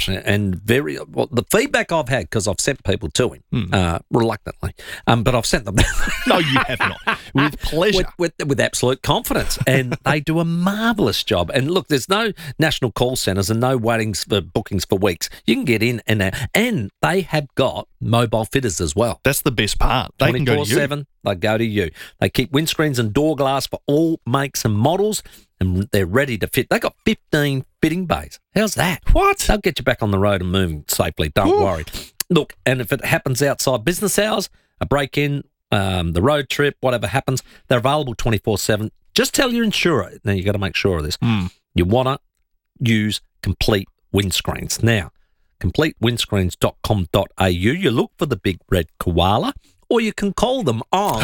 unfortunately, and the feedback I've had, because I've sent people to him reluctantly, but I've sent them. No, you have not. With pleasure. With absolute confidence. And they do a marvellous job. And look, there's no national call centres and no waitings for bookings for weeks. You can get in and out. And they have got mobile fitters as well. That's the best part. They can go to you. 24/7, they go to you. They keep windscreens and door glass for all makes and models, and they're ready to fit. They got 15 fitting bays. How's that? What? They'll get you back on the road and moving safely. Don't worry. Look, and if it happens outside business hours, a break-in, the road trip, whatever happens, they're available 24/7. Just tell your insurer. Now, you got to make sure of this. You want to use Complete Windscreens. Now, CompleteWindscreens.com.au. You look for the big red koala, or you can call them on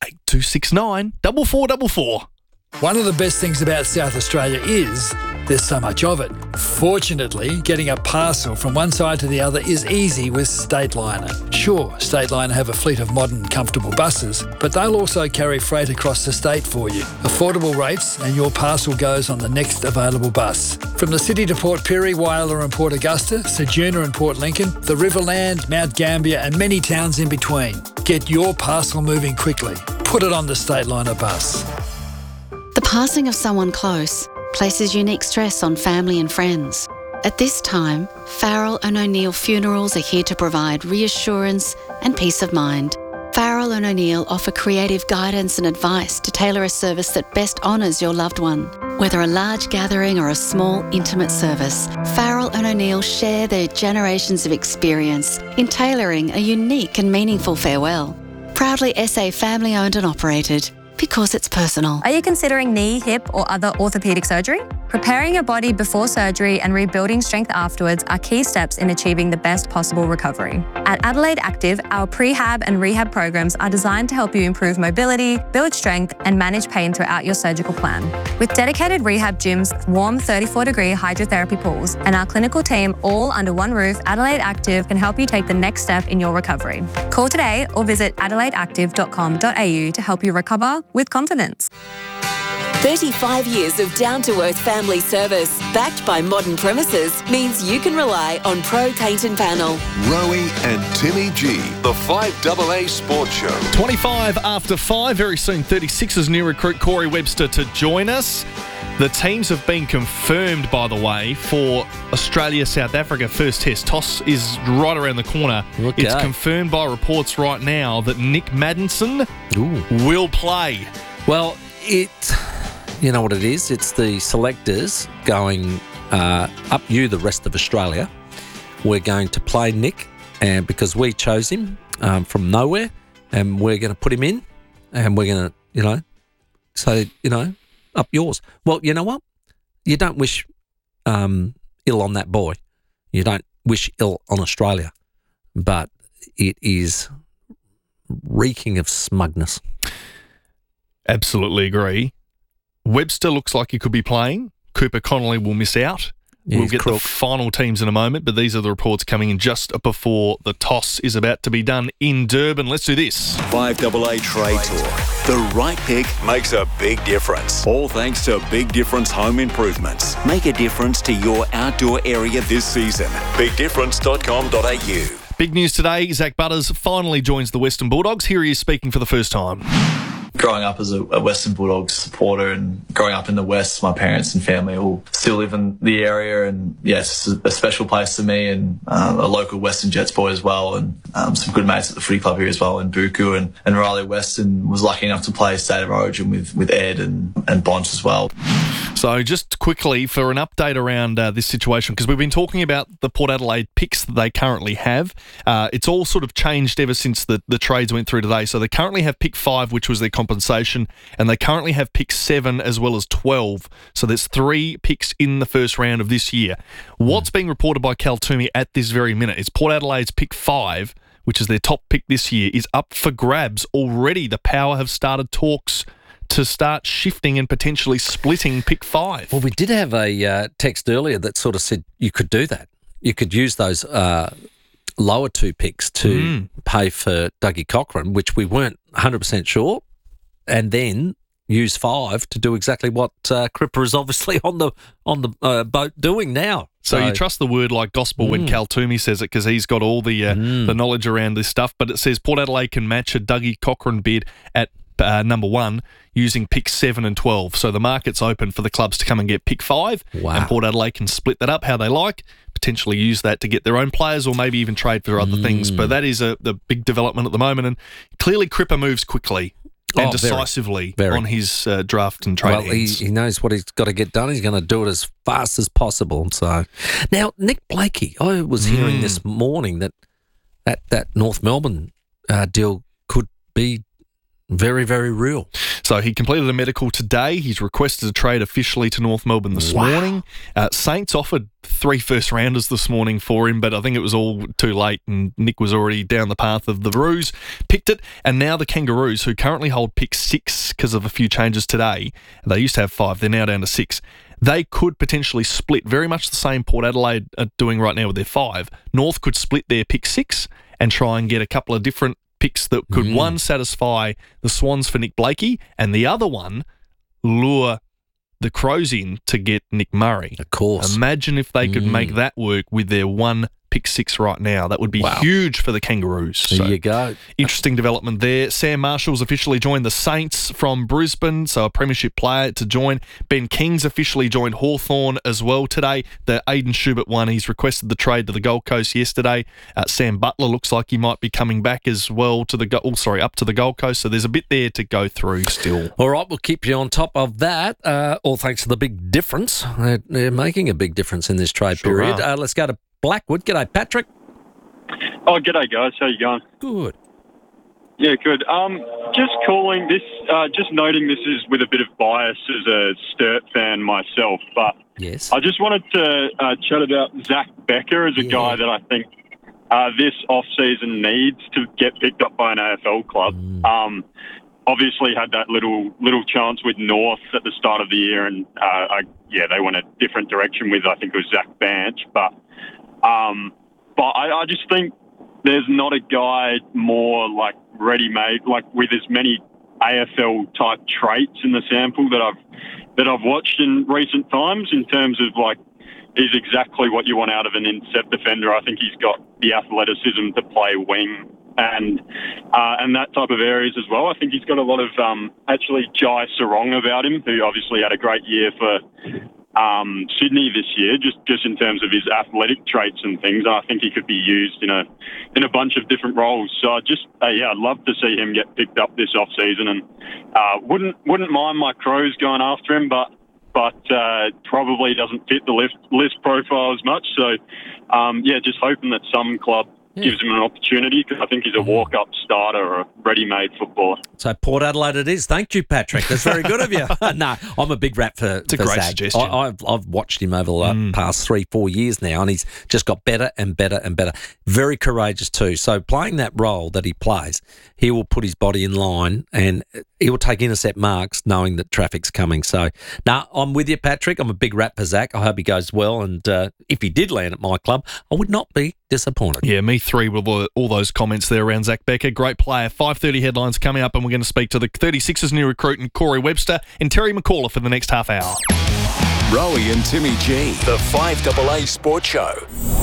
8269 4444. One of the best things about South Australia is there's so much of it. Fortunately, getting a parcel from one side to the other is easy with Stateliner. Sure, Stateliner have a fleet of modern, comfortable buses, but they'll also carry freight across the state for you. Affordable rates, and your parcel goes on the next available bus. From the city to Port Pirie, Whyalla and Port Augusta, Ceduna and Port Lincoln, the Riverland, Mount Gambier and many towns in between. Get your parcel moving quickly. Put it on the Stateliner bus. The passing of someone close places unique stress on family and friends. At this time, Farrell and O'Neill Funerals are here to provide reassurance and peace of mind. Farrell and O'Neill offer creative guidance and advice to tailor a service that best honours your loved one. Whether a large gathering or a small, intimate service, Farrell and O'Neill share their generations of experience in tailoring a unique and meaningful farewell. Proudly SA family-owned and operated, because it's personal. Are you considering knee, hip or other orthopaedic surgery? Preparing your body before surgery and rebuilding strength afterwards are key steps in achieving the best possible recovery. At Adelaide Active, our prehab and rehab programs are designed to help you improve mobility, build strength and manage pain throughout your surgical plan. With dedicated rehab gyms, warm 34-degree hydrotherapy pools and our clinical team all under one roof, Adelaide Active can help you take the next step in your recovery. Call today or visit adelaideactive.com.au to help you recover with confidence. 35 years of down-to-earth family service, backed by modern premises, means you can rely on Pro Paint and Panel. Rowie and Timmy G, the 5AA Sports Show. 25 after 5, very soon 36's new recruit Corey Webster to join us. The teams have been confirmed, by the way, for Australia-South Africa first test. Toss is right around the corner. Okay. It's confirmed by reports right now that Nick Maddinson will play. Well, you know what it is? It's the selectors going up you, the rest of Australia. We're going to play Nick, and because we chose him from nowhere, and we're going to put him in, and we're going to, say, up yours. Well, you know what? You don't wish ill on that boy. You don't wish ill on Australia, but it is reeking of smugness. Absolutely agree. Webster looks like he could be playing. Cooper Connolly will miss out. Yeah, we'll get the final teams in a moment, but these are the reports coming in just before the toss is about to be done in Durban. Let's do this. 5AA Trade Talk. The right pick makes a big difference. All thanks to Big Difference Home Improvements. Make a difference to your outdoor area this season. BigDifference.com.au. Big news today, Zach Butters finally joins the Western Bulldogs. Here he is speaking for the first time. Growing up as a Western Bulldogs supporter and growing up in the West, my parents and family all still live in the area, and it's a special place to me, and a local Western Jets boy as well, and some good mates at the footy club here as well in Buku, and Riley Weston was lucky enough to play State of Origin with Ed and Bonch as well. So just quickly for an update around this situation, because we've been talking about the Port Adelaide picks that they currently have. It's all sort of changed ever since the trades went through today. So they currently have pick 5, which was their compensation, and they currently have pick 7 as well as 12. So there's 3 picks in the first round of this year. What's being reported by Cal Toomey at this very minute is Port Adelaide's pick 5, which is their top pick this year, is up for grabs already. The Power have started talks to start shifting and potentially splitting pick 5. Well, we did have a text earlier that sort of said you could do that. You could use those lower 2 picks to pay for Dougie Cochran, which we weren't 100% sure, and then use 5 to do exactly what Cripper is obviously on the boat doing now. So you trust the word like gospel when Cal Toomey says it, because he's got all the knowledge around this stuff. But it says Port Adelaide can match a Dougie Cochrane bid at number 1 using picks 7 and 12. So the market's open for the clubs to come and get pick 5. Wow. And Port Adelaide can split that up how they like, potentially use that to get their own players or maybe even trade for other things. But that is the big development at the moment. And clearly Cripper moves quickly and decisively on his draft and trade. Well, he knows what he's got to get done. He's going to do it as fast as possible. So now, Nick Blakey, I was hearing this morning that North Melbourne deal could be very, very real. So he completed a medical today. He's requested a trade officially to North Melbourne this morning. Saints offered 3 first-rounders this morning for him, but I think it was all too late and Nick was already down the path of the Roos, picked it, and now the Kangaroos, who currently hold pick 6 because of a few changes today, they used to have 5, they're now down to 6. They could potentially split, very much the same Port Adelaide are doing right now with their 5. North could split their pick 6 and try and get a couple of different picks that could, one, satisfy the Swans for Nick Blakey, and the other one, lure the Crows in to get Nick Murray. Of course. Imagine if they could make that work with their 1 pick 6 right now. That would be huge for the Kangaroos. So, there you go. Interesting development there. Sam Marshall's officially joined the Saints from Brisbane, so a premiership player to join. Ben King's officially joined Hawthorn as well today. The Aiden Schubert one, he's requested the trade to the Gold Coast yesterday. Sam Butler looks like he might be coming back as well to the up to the Gold Coast. So there's a bit there to go through still. All right, we'll keep you on top of that. All thanks to the big difference. They're making a big difference in this trade period. Let's go to Blackwood. G'day, Patrick. Oh, g'day, guys. How you going? Good. Yeah, good. Just calling this, just noting this is with a bit of bias as a Sturt fan myself, but yes, I just wanted to chat about Zach Becker as a guy that I think this off-season needs to get picked up by an AFL club. Obviously had that little chance with North at the start of the year, and they went a different direction with, I think it was Zach Banch, but I just think there's not a guy more like ready-made, like with as many AFL type traits in the sample that I've watched in recent times, in terms of like, he's exactly what you want out of an intercept defender. I think he's got the athleticism to play wing and that type of areas as well. I think he's got a lot of actually Jai Sarong about him, who obviously had a great year for Sydney this year, just in terms of his athletic traits and things. And I think he could be used in a bunch of different roles. So I'd love to see him get picked up this off season, and wouldn't mind my Crows going after him, but probably doesn't fit the list profile as much. So just hoping that some club gives him an opportunity, because I think he's a walk-up starter or a ready-made footballer. So Port Adelaide it is. Thank you, Patrick. That's very good of you. No, I'm a big rat for It's a great Zach. suggestion. I've watched him over the past 3-4 years now, and he's just got better and better and better. Very courageous too. So playing that role that he plays, he will put his body in line and he will take intercept marks knowing that traffic's coming. So, I'm with you, Patrick. I'm a big rat for Zach. I hope he goes well, and if he did land at my club, I would not be disappointed. Yeah, me 3 with all those comments there around Zach Becker. Great player. 5:30 headlines coming up, and we're going to speak to the 36ers new recruit and Corey Webster and Terry McCullough for the next half hour. Rowie and Timmy G, the 5AA Sports Show.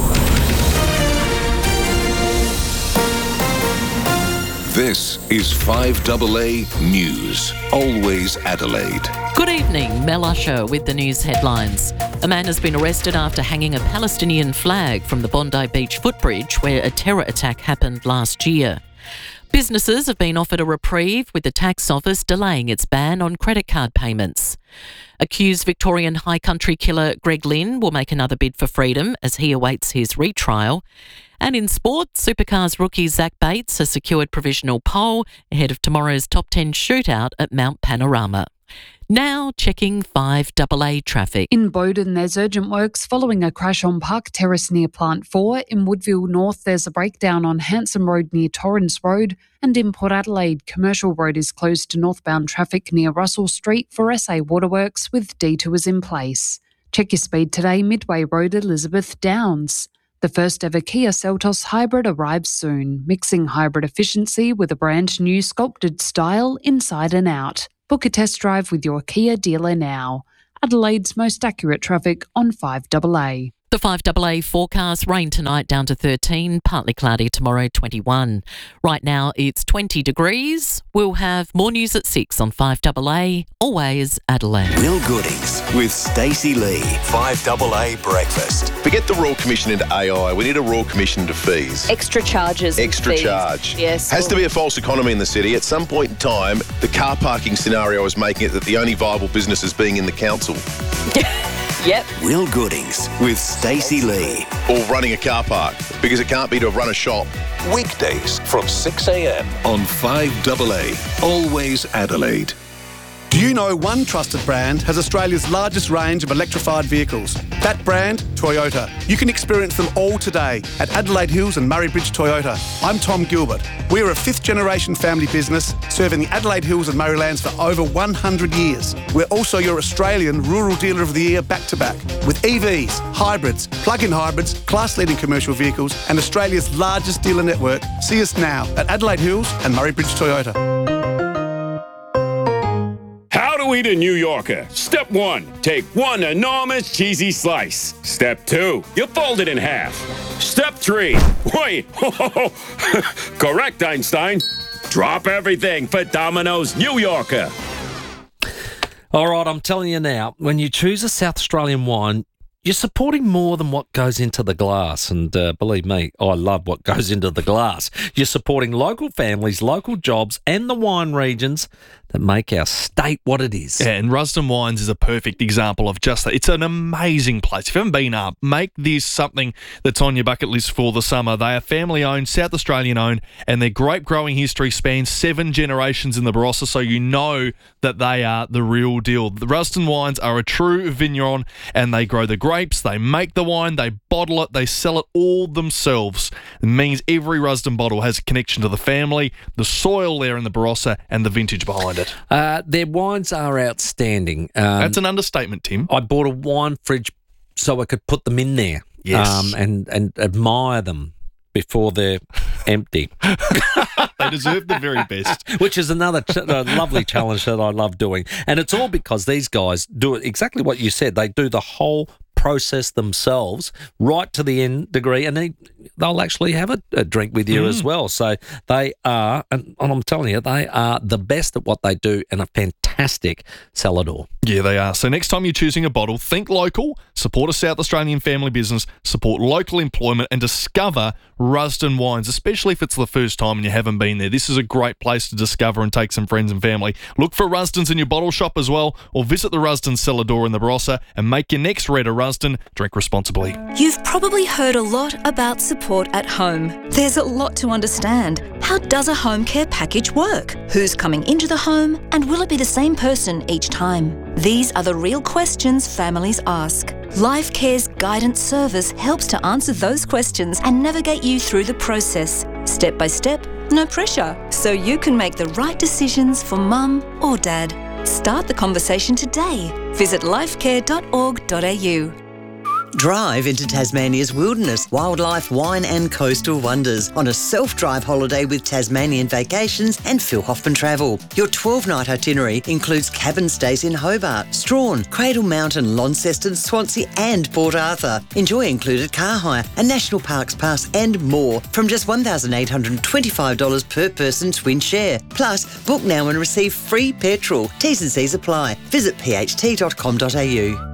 This is 5AA News. Always Adelaide. Good evening, Mel Usher with the news headlines. A man has been arrested after hanging a Palestinian flag from the Bondi Beach footbridge where a terror attack happened last year. Businesses have been offered a reprieve, with the tax office delaying its ban on credit card payments. Accused Victorian High Country killer Greg Lynn will make another bid for freedom as he awaits his retrial. And in sport, Supercars rookie Zach Bates has secured provisional pole ahead of tomorrow's top 10 shootout at Mount Panorama. Now checking 5AA traffic. In Bowden, there's urgent works following a crash on Park Terrace near Plant 4. In Woodville North, there's a breakdown on Hanson Road near Torrens Road. And in Port Adelaide, Commercial Road is closed to northbound traffic near Russell Street for SA Waterworks, with detours in place. Check your speed today, Midway Road, Elizabeth Downs. The first ever Kia Seltos hybrid arrives soon, mixing hybrid efficiency with a brand new sculpted style inside and out. Book a test drive with your Kia dealer now. Adelaide's most accurate traffic on 5AA. The 5AA forecast, rain tonight down to 13, partly cloudy tomorrow 21. Right now it's 20 degrees. We'll have more news at 6 on 5AA, always Adelaide. Will Goodings with Stacey Lee. 5AA Breakfast. Forget the Royal Commission into AI. We need a Royal Commission into fees. Extra charges. Extra fees. charge. Yes. Has to be a false economy in the city. At some point in time, the car parking scenario is making it that the only viable business is being in the council. Yep. Will Goodings with Stacey Lee. Or running a car park, because it can't be to run a shop. Weekdays from 6 a.m. on 5AA, always Adelaide. Do you know one trusted brand has Australia's largest range of electrified vehicles? That brand, Toyota. You can experience them all today at Adelaide Hills and Murray Bridge Toyota. I'm Tom Gilbert. We are a fifth-generation family business serving the Adelaide Hills and Murraylands for over 100 years. We're also your Australian Rural Dealer of the Year back-to-back with EVs, hybrids, plug-in hybrids, class-leading commercial vehicles and Australia's largest dealer network. See us now at Adelaide Hills and Murray Bridge Toyota. How to eat a New Yorker. Step 1, take one enormous cheesy slice. Step 2, you fold it in half. Step 3, wait, correct, Einstein. Drop everything for Domino's New Yorker. All right, I'm telling you now, when you choose a South Australian wine, you're supporting more than what goes into the glass. And believe me, I love what goes into the glass. You're supporting local families, local jobs, and the wine regions that make our state what it is. Yeah, and Rusden Wines is a perfect example of just that. It's an amazing place. If you haven't been up, make this something that's on your bucket list for the summer. They are family-owned, South Australian-owned, and their grape-growing history spans 7 generations in the Barossa, so you know that they are the real deal. The Rusden Wines are a true vigneron, and they grow the grapes, they make the wine, they bottle it, they sell it all themselves. It means every Rusden bottle has a connection to the family, the soil there in the Barossa, and the vintage behind it. Their wines are outstanding. That's an understatement, Tim. I bought a wine fridge so I could put them in there, Yes. and admire them before they're empty. They deserve the very best. Which is another lovely challenge that I love doing. And it's all because these guys do it exactly what you said. They do the whole process themselves right to the end degree, and they'll actually have a drink with you as well. So they are, and I'm telling you, they are the best at what they do and a fantastic cellador. Yeah, they are. So next time you're choosing a bottle, think local, support a South Australian family business, support local employment, and discover Rusden Wines, especially if it's the first time and you haven't been there. This is a great place to discover and take some friends and family. Look for Rusdens in your bottle shop as well, or visit the Rusden Cellador in the Barossa and make your next red a Rusden. Drink responsibly. You've probably heard a lot about support at home. There's a lot to understand. How does a home care package work? Who's coming into the home, and will it be the same person each time? These are the real questions families ask. Life Care's guidance service helps to answer those questions and navigate you through the process, step by step, no pressure, so you can make the right decisions for mum or dad. Start the conversation today. Visit lifecare.org.au. Drive into Tasmania's wilderness, wildlife, wine and coastal wonders on a self-drive holiday with Tasmanian Vacations and Phil Hoffman Travel. Your 12-night itinerary includes cabin stays in Hobart, Strahan, Cradle Mountain, Launceston, Swansea and Port Arthur. Enjoy included car hire, a National Parks Pass and more from just $1,825 per person twin share. Plus, book now and receive free petrol. T's and C's apply. Visit pht.com.au.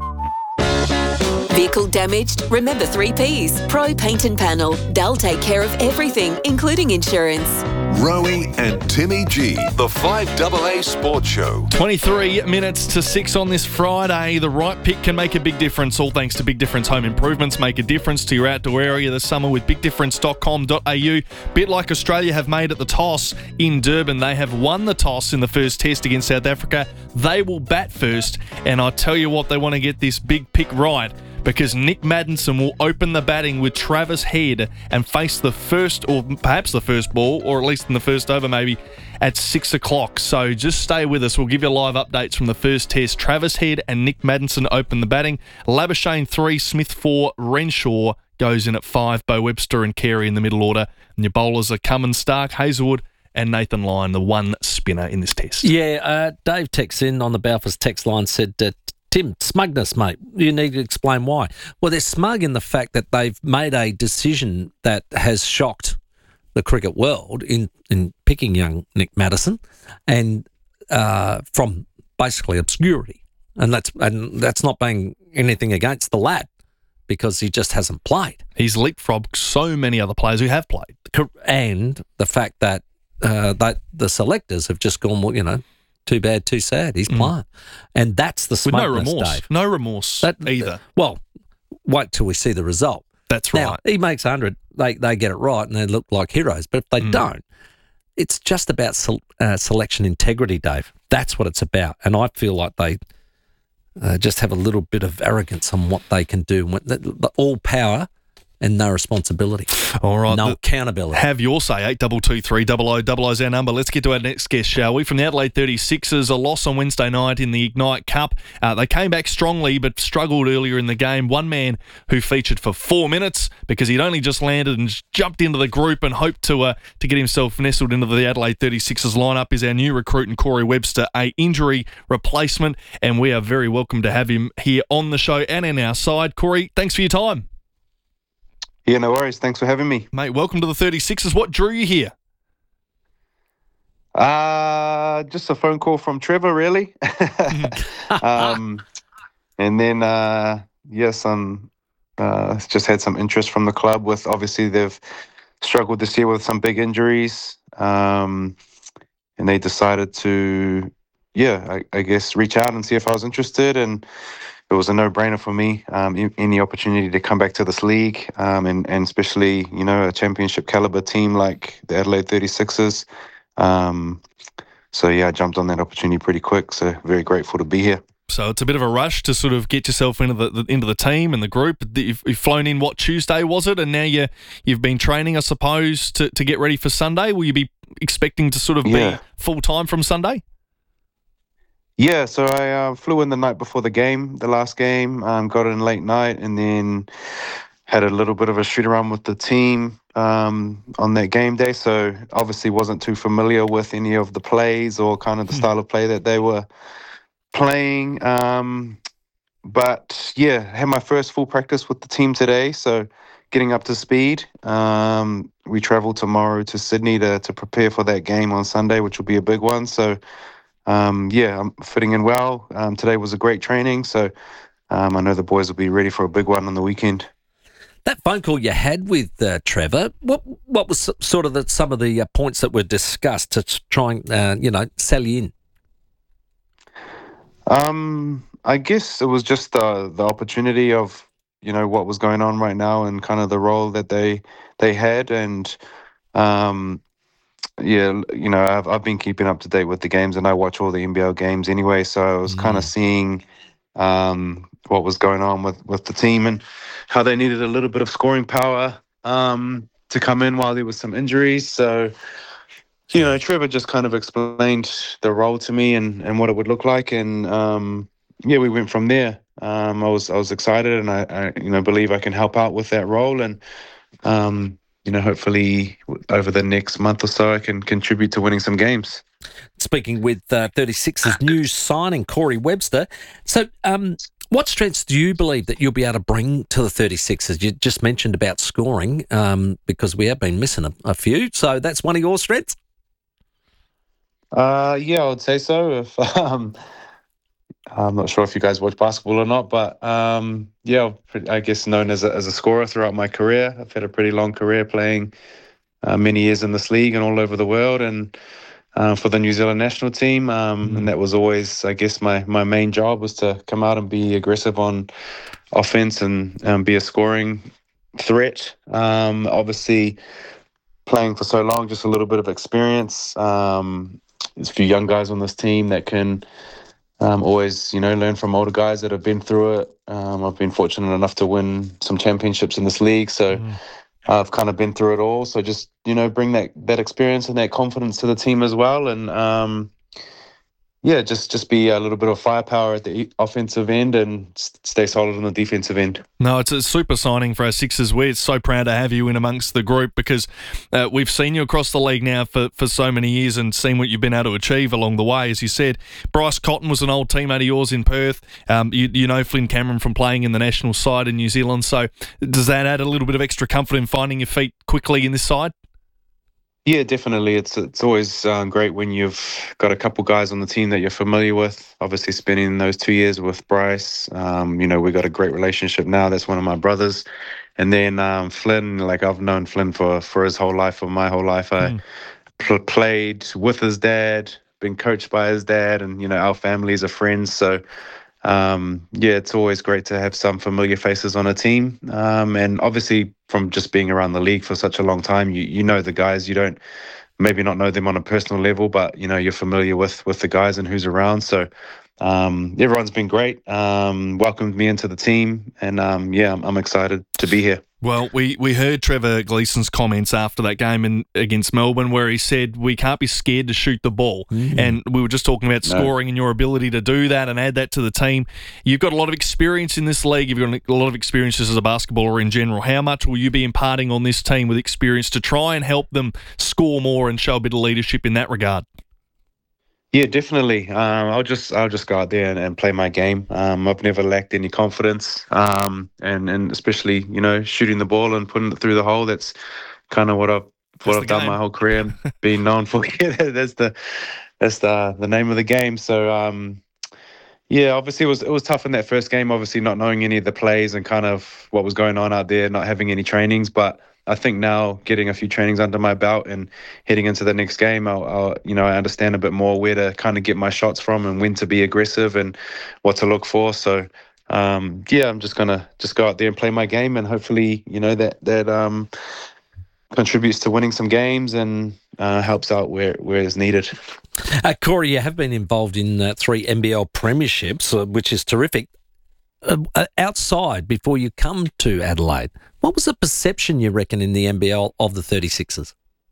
Vehicle damaged? Remember 3 Ps. Pro Paint and Panel. They'll take care of everything, including insurance. Rowie and Timmy G, the 5AA Sports Show. 23 minutes to 6 on this Friday. The right pick can make a big difference, all thanks to Big Difference Home Improvements. Make a difference to your outdoor area this summer with bigdifference.com.au. Bit like Australia have made at the toss in Durban. They have won the toss in the first test against South Africa. They will bat first, and I tell you what, they want to get this big pick right, because Nick Maddinson will open the batting with Travis Head and face the first, or perhaps the first ball, or at least in the first over maybe, at 6 o'clock. So just stay with us. We'll give you live updates from the first test. Travis Head and Nick Maddinson open the batting. Labuschagne 3, Smith 4, Renshaw goes in at 5, Bo Webster and Carey in the middle order. And your bowlers are Cummins, Stark, Hazelwood and Nathan Lyon, the one spinner in this test. Yeah, Dave texts in on the Balfour's text line, said that Tim, smugness, mate. You need to explain why. Well, they're smug in the fact that they've made a decision that has shocked the cricket world in picking young Nick Maddison, and from basically obscurity. And that's not being anything against the lad, because he just hasn't played. He's leapfrogged so many other players who have played. And the fact that the selectors have just gone, well, you know, too bad, too sad. He's playing. And that's the smugness, with no remorse. Dave. No remorse either. Well, wait till we see the result. That's right. Now, he makes 100. They get it right and they look like heroes. But if they don't, it's just about selection integrity, Dave. That's what it's about. And I feel like they just have a little bit of arrogance on what they can do. All power and no responsibility. All right. No accountability. Have your say. 8223 is our number. Let's get to our next guest, shall we? From the Adelaide 36ers, a loss on Wednesday night in the Ignite Cup. They came back strongly but struggled earlier in the game. One man who featured for 4 minutes because he'd only just landed and jumped into the group and hoped to get himself nestled into the Adelaide 36ers lineup is our new recruit in Corey Webster, a injury replacement, and we are very welcome to have him here on the show and in our side. Corey, thanks for your time. Yeah, no worries. Thanks for having me. Mate, welcome to the 36ers. What drew you here? Just a phone call from Trevor, really. And then, just had some interest from the club with, obviously, they've struggled this year with some big injuries. And they decided to, I guess, reach out and see if I was interested. And it was a no-brainer for me, any opportunity to come back to this league, and especially, you know, a championship caliber team like the Adelaide 36ers. I jumped on that opportunity pretty quick, so very grateful to be here. So it's a bit of a rush to sort of get yourself into the team and the group. You've flown in, Tuesday was it? And now you've been training, I suppose, to get ready for Sunday. Will you be expecting to sort of be full-time from Sunday? Yeah, so I flew in the night before the last game, got in late night, and then had a little bit of a shoot-around with the team on that game day. So obviously wasn't too familiar with any of the plays or kind of the style of play that they were playing. But had my first full practice with the team today, so getting up to speed. We travel tomorrow to Sydney to prepare for that game on Sunday, which will be a big one. So I'm fitting in well. Today was a great training, so I know the boys will be ready for a big one on the weekend. That phone call you had with Trevor, what was sort of some of the points that were discussed to try and sell you in? I guess it was just the opportunity of what was going on right now and kind of the role that they had, and I've been keeping up to date with the games, and I watch all the NBL games anyway, so I was kind of seeing what was going on with the team and how they needed a little bit of scoring power to come in while there was some injuries. So, Trevor just kind of explained the role to me and what it would look like, and we went from there. I was excited, and I believe I can help out with that role, and hopefully over the next month or so I can contribute to winning some games. Speaking with 36ers new signing, Corey Webster. So what strengths do you believe that you'll be able to bring to the 36ers? You just mentioned about scoring because we have been missing a few. So that's one of your strengths? I would say so. If I'm not sure if you guys watch basketball or not, but I guess known as a scorer throughout my career. I've had a pretty long career playing many years in this league and all over the world, and for the New Zealand national team. And that was always, I guess, my main job was to come out and be aggressive on offense and be a scoring threat. Obviously, playing for so long, just a little bit of experience. There's a few young guys on this team that can always, learn from older guys that have been through it. I've been fortunate enough to win some championships in this league, so I've kind of been through it all. So just, bring that experience and that confidence to the team as well. And, yeah, just be a little bit of firepower at the offensive end and stay solid on the defensive end. No, it's a super signing for our Sixers. We're so proud to have you in amongst the group because we've seen you across the league now for so many years and seen what you've been able to achieve along the way. As you said, Bryce Cotton was an old teammate of yours in Perth. You know Flynn Cameron from playing in the national side in New Zealand. So does that add a little bit of extra comfort in finding your feet quickly in this side? Yeah, definitely. It's always great when you've got a couple guys on the team that you're familiar with. Obviously, spending those 2 years with Bryce, we got a great relationship now. That's one of my brothers. And then Flynn, like I've known Flynn for his whole life, for my whole life. I played with his dad, been coached by his dad, and our families are friends. So it's always great to have some familiar faces on a team. And obviously, from just being around the league for such a long time, you know the guys. You don't maybe not know them on a personal level, but you're familiar with the guys and who's around. So everyone's been great. Welcomed me into the team, and I'm excited to be here. Well, we heard Trevor Gleeson's comments after that game against Melbourne where he said we can't be scared to shoot the ball. And we were just talking about scoring and your ability to do that and add that to the team. You've got a lot of experience in this league. You've got a lot of experience as a basketballer in general. How much will you be imparting on this team with experience to try and help them score more and show a bit of leadership in that regard? Yeah, definitely. I'll just go out there and play my game. I've never lacked any confidence, and especially shooting the ball and putting it through the hole. That's kind of what I've done my whole career and been known for. Yeah, that's the name of the game. So obviously it was tough in that first game. Obviously not knowing any of the plays and kind of what was going on out there, not having any trainings, but I think now getting a few trainings under my belt and heading into the next game, I understand a bit more where to kind of get my shots from and when to be aggressive and what to look for. So, I'm just gonna go out there and play my game, and hopefully, that contributes to winning some games and helps out where it's needed. Corey, you have been involved in 3 NBL premierships, which is terrific. Outside, before you come to Adelaide, what was the perception, you reckon, in the NBL of the 36ers?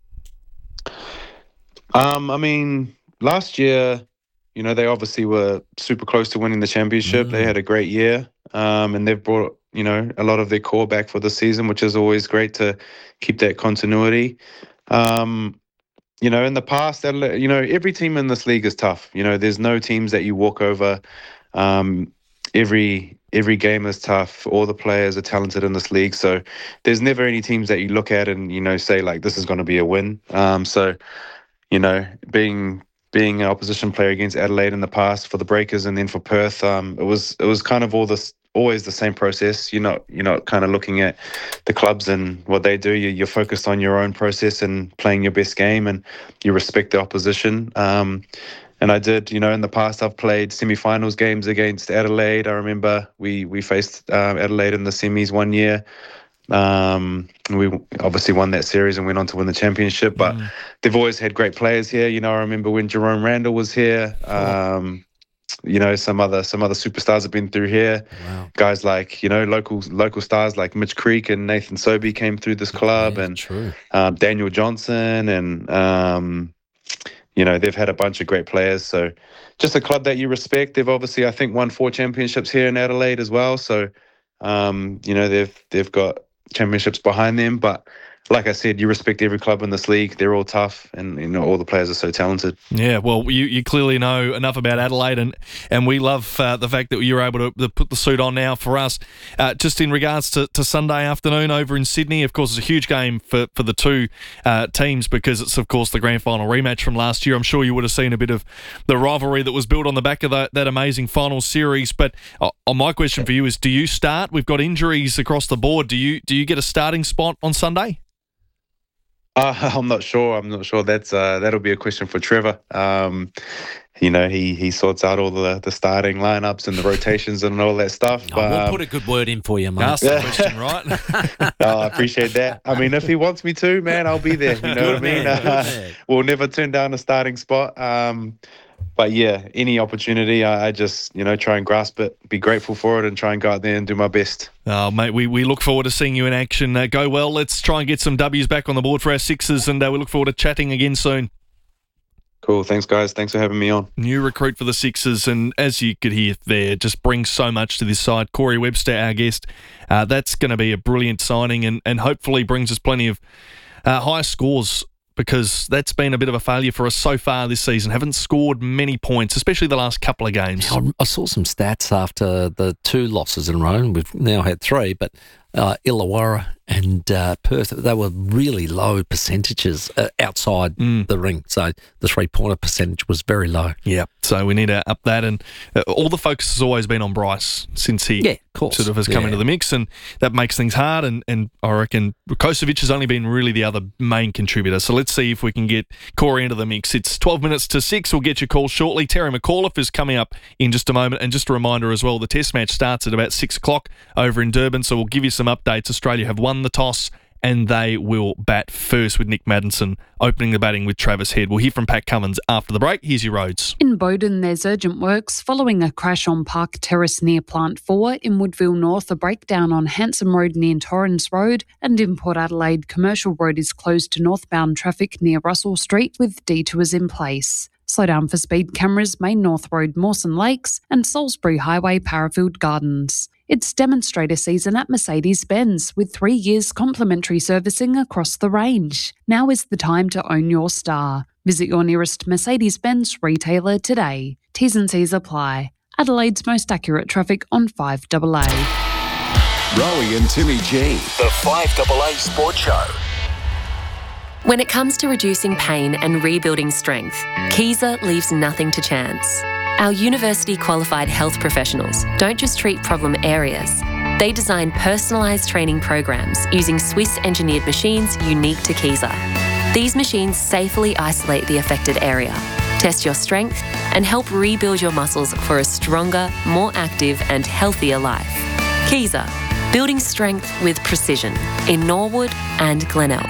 Last year, they obviously were super close to winning the championship. They had a great year, and they've brought, a lot of their core back for the season, which is always great to keep that continuity. In the past, every team in this league is tough. There's no teams that you walk over. Every game is tough. All the players are talented in this league, so there's never any teams that you look at and say like this is going to be a win. Being an opposition player against Adelaide in the past for the Breakers and then for Perth, it was kind of always the same process. You're not kind of looking at the clubs and what they do. You're focused on your own process and playing your best game, and you respect the opposition. And I did, in the past, I've played semi-finals games against Adelaide. I remember we faced Adelaide in the semis one year. We obviously won that series and went on to win the championship. But they've always had great players here. I remember when Jerome Randall was here. Some other superstars have been through here. Wow. Guys like local stars like Mitch Creek and Nathan Sobey came through this club, and Daniel Johnson and. They've had a bunch of great players. So just a club that you respect. They've obviously, I think, won 4 championships here in Adelaide as well. So, they've got championships behind them. But like I said, you respect every club in this league. They're all tough, and all the players are so talented. Yeah, well, you clearly know enough about Adelaide, and we love the fact that you're able to put the suit on now for us. Just in regards to Sunday afternoon over in Sydney, of course, it's a huge game for the two teams because it's, of course, the grand final rematch from last year. I'm sure you would have seen a bit of the rivalry that was built on the back of that amazing final series. But my question for you is, do you start? We've got injuries across the board. Do you get a starting spot on Sunday? I'm not sure. That's that'll be a question for Trevor. He sorts out all the starting lineups and the rotations and all that stuff. We'll put a good word in for you, mate. Ask the question, right? I appreciate that. If he wants me to, man, I'll be there. You know what I mean? We'll never turn down a starting spot. But yeah, any opportunity, I just, try and grasp it, be grateful for it, and try and go out there and do my best. Oh, mate, we look forward to seeing you in action. Go well. Let's try and get some W's back on the board for our Sixers, and we look forward to chatting again soon. Cool. Thanks, guys. Thanks for having me on. New recruit for the Sixers, and as you could hear there, just brings so much to this side. Corey Webster, our guest, that's going to be a brilliant signing and hopefully brings us plenty of high scores, because that's been a bit of a failure for us so far this season. Haven't scored many points, especially the last couple of games. I saw some stats after the 2 losses in a row, and we've now had 3, but Illawarra and Perth, they were really low percentages outside the ring. So the 3-pointer percentage was very low. Yeah, so we need to up that. And all the focus has always been on Bryce since he sort of has come into the mix, and that makes things hard. And I reckon Kosovic has only been really the other main contributor. So let's see if we can get Corey into the mix. It's 12 minutes to 6. We'll get your call shortly. Terry McAuliffe is coming up in just a moment. And just a reminder as well, the test match starts at about 6 o'clock over in Durban. So we'll give you some updates. Australia have won the toss and they will bat first, with Nick Maddinson opening the batting with Travis Head. We'll hear from Pat Cummins after the break. Here's your roads. In Bowden, there's urgent works following a crash on Park Terrace near Plant 4. In Woodville North, a breakdown on Hanson Road near Torrens Road, and in Port Adelaide, Commercial Road is closed to northbound traffic near Russell Street with detours in place. Slow down for speed cameras, Main North Road, Mawson Lakes, and Salisbury Highway, Parafield Gardens. It's demonstrator season at Mercedes-Benz, with 3 years complimentary servicing across the range. Now is the time to own your star. Visit your nearest Mercedes-Benz retailer today. T's and C's apply. Adelaide's most accurate traffic on 5AA. Rowie and Timmy G, the 5AA Sports Show. When it comes to reducing pain and rebuilding strength, Kaiser leaves nothing to chance. Our university-qualified health professionals don't just treat problem areas. They design personalised training programs using Swiss-engineered machines unique to Kaiser. These machines safely isolate the affected area, test your strength, and help rebuild your muscles for a stronger, more active and healthier life. Kaiser, building strength with precision in Norwood and Glenelg.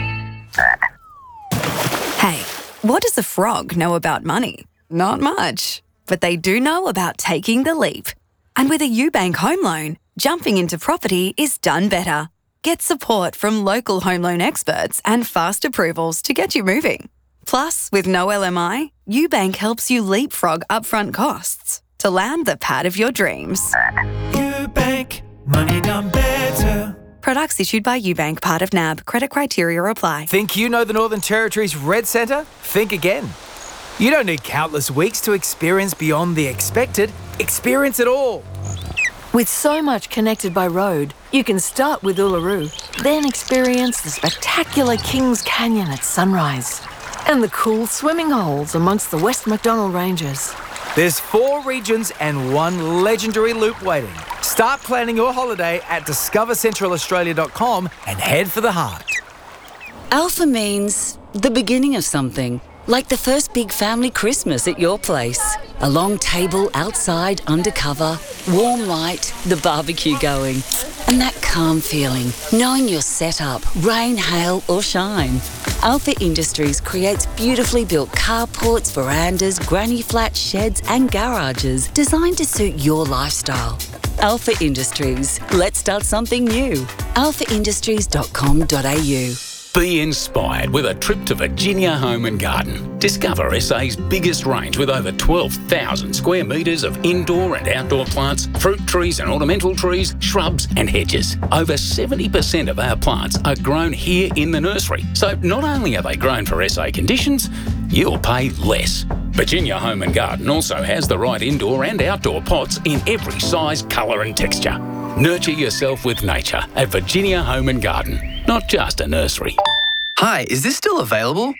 Hey, what does a frog know about money? Not much. But they do know about taking the leap. And with a UBank home loan, jumping into property is done better. Get support from local home loan experts and fast approvals to get you moving. Plus, with no LMI, UBank helps you leapfrog upfront costs to land the pad of your dreams. UBank, money done better. Products issued by UBank, part of NAB. Credit criteria apply. Think you know the Northern Territory's Red Centre? Think again. You don't need countless weeks to experience beyond the expected. Experience it all. With so much connected by road, you can start with Uluru, then experience the spectacular Kings Canyon at sunrise and the cool swimming holes amongst the West MacDonnell Ranges. There's 4 regions and 1 legendary loop waiting. Start planning your holiday at discovercentralaustralia.com and head for the heart. Alpha means the beginning of something. Like the first big family Christmas at your place. A long table outside, undercover, warm light, the barbecue going. And that calm feeling, knowing you're set up, rain, hail or shine. Alpha Industries creates beautifully built carports, verandas, granny flats, sheds and garages designed to suit your lifestyle. Alpha Industries. Let's start something new. alphaindustries.com.au. Be inspired with a trip to Virginia Home and Garden. Discover SA's biggest range with over 12,000 square metres of indoor and outdoor plants, fruit trees and ornamental trees, shrubs and hedges. Over 70% of our plants are grown here in the nursery. So not only are they grown for SA conditions, you'll pay less. Virginia Home and Garden also has the right indoor and outdoor pots in every size, colour and texture. Nurture yourself with nature at Virginia Home and Garden, not just a nursery. Hi, is this still available?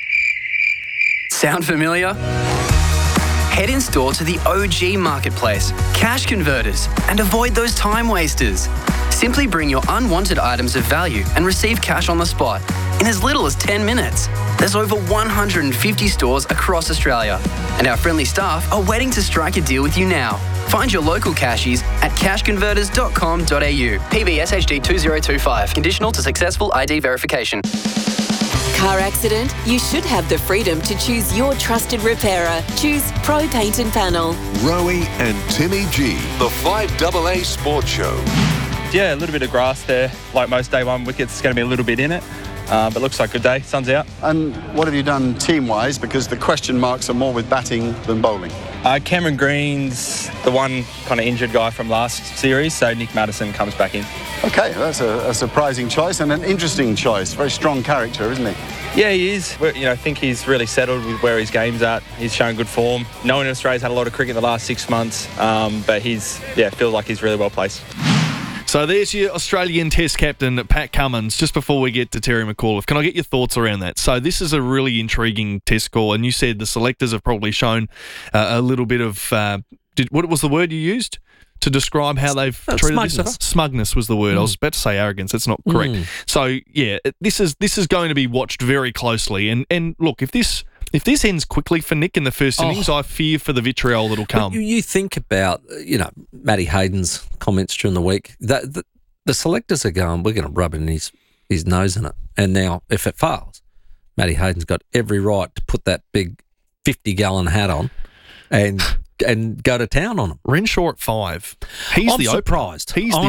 Sound familiar? Head in store to the OG Marketplace, Cash Converters, and avoid those time wasters. Simply bring your unwanted items of value and receive cash on the spot in as little as 10 minutes. There's over 150 stores across Australia, and our friendly staff are waiting to strike a deal with you now. Find your local cashies at cashconverters.com.au. PBS HD 2025. Conditional to successful ID verification. Car accident? You should have the freedom to choose your trusted repairer. Choose Pro Paint and Panel. Rowie and Timmy G, the 5AA Sports Show. Yeah, a little bit of grass there. Like most day one wickets, it's going to be a little bit in it. but looks like a good day. Sun's out. And what have you done team-wise? Because the question marks are more with batting than bowling. Cameron Green's the one kind of injured guy from last series, so Nick Maddison comes back in. Okay, that's a surprising choice and an interesting choice. Very strong character, isn't he? Yeah, he is. I think he's really settled with where his game's at. He's shown good form. No one in Australia's had a lot of cricket in the last 6 months, but feels like he's really well placed. So there's your Australian Test captain, Pat Cummins. Just before we get to Terry McAuliffe, can I get your thoughts around that? So this is a really intriguing Test score, and you said the selectors have probably shown a little bit of what was the word you used to describe how they've treated this stuff? Smugness was the word. I was about to say arrogance. That's not correct. So yeah, this is going to be watched very closely. And look, if this ends quickly for Nick in the first innings, I fear for the vitriol that'll come. You think about, Matty Hayden's comments during the week. The selectors are going, we're going to rub in his nose in it. And now, if it fails, Matty Hayden's got every right to put that big 50-gallon hat on and go to town on him. Renshaw at 5. I'm surprised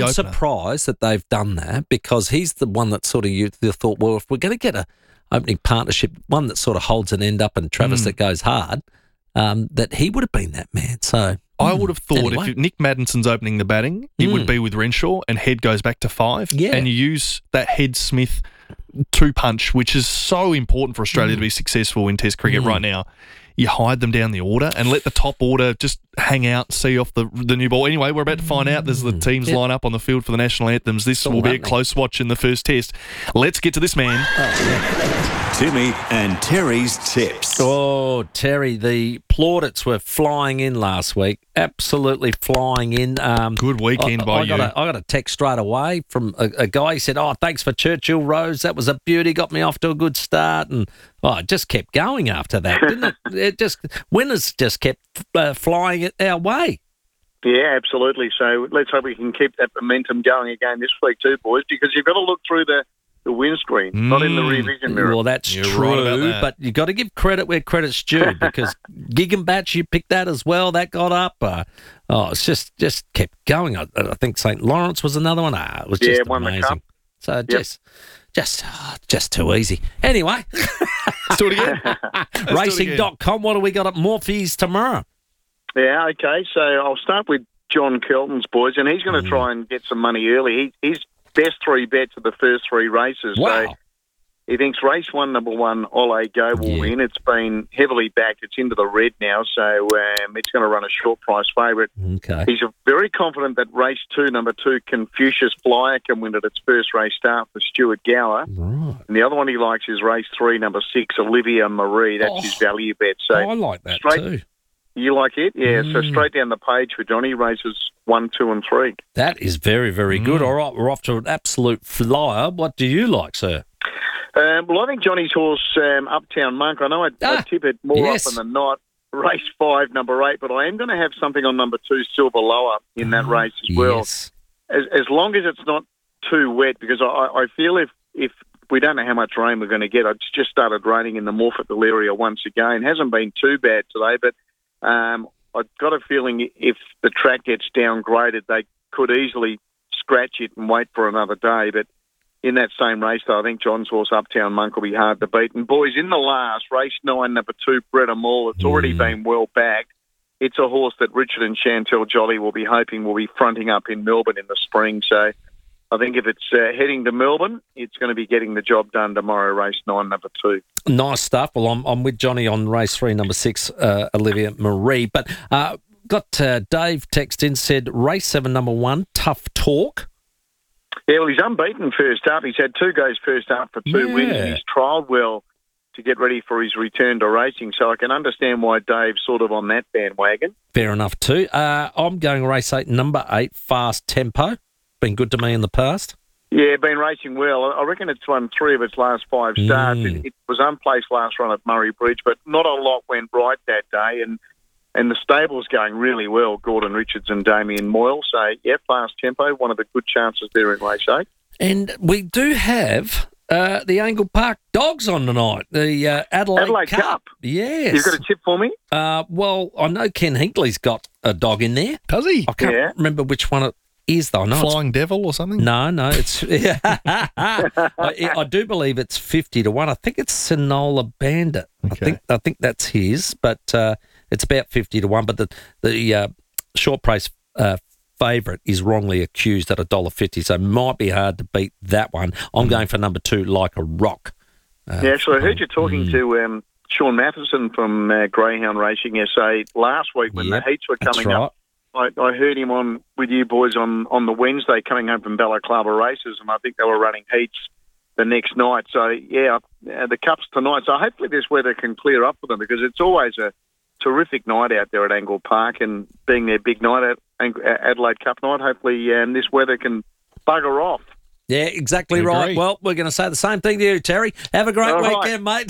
that they've done that, because he's the one that sort of you thought, well, if we're going to get a opening partnership, one that sort of holds an end up and Travis that goes hard, that he would have been that man. So I would have thought if Nick Maddison's opening the batting, it would be with Renshaw and Head goes back to 5. Yeah. And you use that Head-Smith 2-punch, which is so important for Australia to be successful in Test cricket right now. You hide them down the order and let the top order just hang out, see off the new ball. Anyway, we're about to find out as the teams line up on the field for the national anthems. This will be a close watch in the first Test. Let's get to this man. Timmy and Terry's tips. Oh, Terry, the plaudits were flying in last week. Absolutely flying in. Good weekend by you. I got a text straight away from a guy. He said, thanks for Churchill Rose. That was a beauty. Got me off to a good start. And it just kept going after that, didn't it? Winners just kept flying it our way. Yeah, absolutely. So let's hope we can keep that momentum going again this week too, boys, because you've got to look through the windscreen, not in the rear vision mirror. Well, that's true, right but you got to give credit where credit's due, because Gig and Batch, you picked that as well. That got up. It's just kept going. I think St. Lawrence was another one. It was just won amazing. The cup. So just too easy. Anyway, let's do it again. Racing.com. What do we got at Morphy's tomorrow? Yeah, okay. So I'll start with John Kelton's boys, and he's going to try and get some money early. He's best 3 bets of the first 3 races. Wow. So he thinks race 1, number 1, Ole Go will win. It's been heavily backed. It's into the red now, so it's going to run a short price favourite. Okay. He's very confident that race 2, number 2, Confucius Flyer can win at its first race start for Stuart Gower. Right. And the other one he likes is race 3, number 6, Olivia Marie. That's his value bet. So I like that too. You like it? Yeah, so straight down the page for Johnny, races 1, 2 and 3. That is very, very good. All right, we're off to an absolute flyer. What do you like, sir? Well, I think Johnny's horse, Uptown Monk, I know I tip it more often than not, race 5, number 8, but I am going to have something on number 2, Silver Lower, in that race as well. Yes. As long as it's not too wet, because I feel if we don't know how much rain we're going to get. It's just started raining in the Morphett area once again. Hasn't been too bad today, but I've got a feeling if the track gets downgraded, they could easily scratch it and wait for another day. But in that same race, though, I think John's horse, Uptown Monk, will be hard to beat. And, boys, in the last, race 9, number 2, Breda Mall, it's already been well bagged. It's a horse that Richard and Chantel Jolly will be hoping will be fronting up in Melbourne in the spring. So I think if it's heading to Melbourne, it's going to be getting the job done tomorrow, race 9, number 2. Nice stuff. Well, I'm with Johnny on race 3, number 6, Olivia Marie. But got Dave text in, said race 7, number 1, Tough Talk. Yeah, well, he's unbeaten first up. He's had 2 goes first up for 2 wins. And he's trialled well to get ready for his return to racing. So I can understand why Dave's sort of on that bandwagon. Fair enough too. I'm going race 8, number 8, Fast Tempo. Been good to me in the past. Yeah, been racing well. I reckon it's won 3 of its last 5 starts. It was unplaced last run at Murray Bridge, but not a lot went right that day. And the stable's going really well, Gordon Richards and Damien Moyle. So, yeah, Fast Tempo, one of the good chances there in race 8. And we do have the Angle Park Dogs on tonight, the Adelaide Cup. Yes. You've got a tip for me? Well, I know Ken Hinkley's got a dog in there. Does he? I can't remember which one it is, though. No, Flying Devil or something? No, it's... I do believe it's 50 to 1. I think it's Sonola Bandit. Okay. I think that's his, but it's about 50 to 1. But the short price favourite is wrongly accused at $1.50, so it might be hard to beat that one. I'm going for number 2, Like a Rock. Actually, I heard you talking to Sean Matheson from Greyhound Racing SA last week when the heats were coming up. I heard him on with you boys on the Wednesday coming home from Balaclava races, and I think they were running heats the next night. So, the Cup's tonight. So hopefully this weather can clear up for them, because it's always a terrific night out there at Angle Park, and being their big night at Adelaide Cup night, hopefully this weather can bugger off. Yeah, exactly right. Well, we're going to say the same thing to you, Terry. Have a great weekend, mate.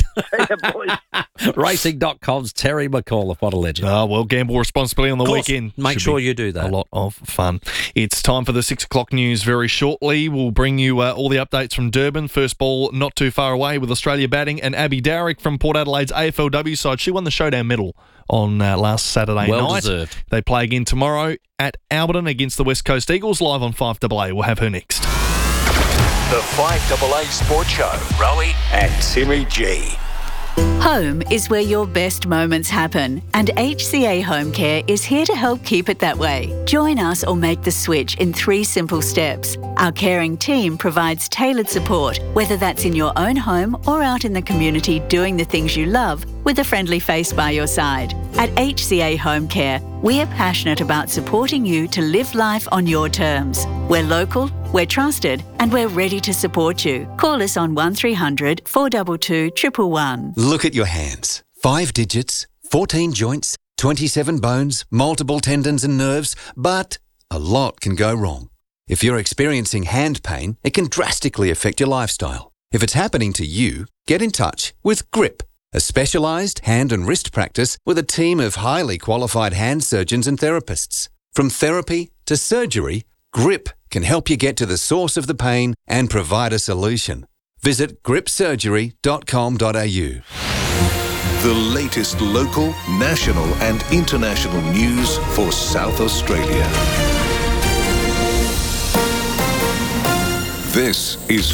Racing.com's Terry McAuliffe. What a legend. Oh, well, gamble responsibly on the weekend. Make sure you do that. A lot of fun. It's time for the 6 o'clock news very shortly. We'll bring you all the updates from Durban. First ball not too far away with Australia batting, and Abby Darrick from Port Adelaide's AFLW side. She won the Showdown medal on last Saturday night. Well deserved. They play again tomorrow at Alberton against the West Coast Eagles, live on 5AA. We'll have her next. The 5AA Sports Show. Rowie and Timmy G. Home is where your best moments happen, and HCA Home Care is here to help keep it that way. Join us or make the switch in 3 simple steps. Our caring team provides tailored support, whether that's in your own home or out in the community doing the things you love with a friendly face by your side. At HCA Home Care, we are passionate about supporting you to live life on your terms. We're local, we're trusted, and we're ready to support you. Call us on 1300 422 111. Look at your hands. 5 digits, 14 joints, 27 bones, multiple tendons and nerves, but a lot can go wrong. If you're experiencing hand pain, it can drastically affect your lifestyle. If it's happening to you, get in touch with GRIP, a specialised hand and wrist practice with a team of highly qualified hand surgeons and therapists. From therapy to surgery, GRIP can help you get to the source of the pain and provide a solution. Visit gripsurgery.com.au. The latest local, national and international news for South Australia. This is